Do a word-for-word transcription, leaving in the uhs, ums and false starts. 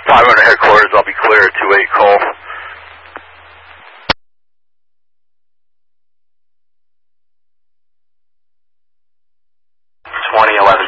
five hundred headquarters, I'll be clear at two eight call. twenty eleven